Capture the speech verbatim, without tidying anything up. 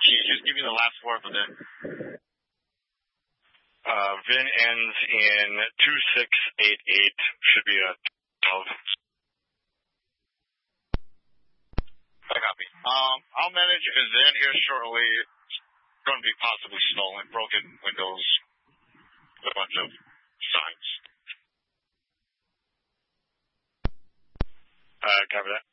just give me the last four of it. Uh, V I N ends in two six eight eight. Should be a twelve. I copy. Um, I'll manage if it's in here shortly. It's going to be possibly stolen, broken windows, a bunch of signs. Uh, cover that.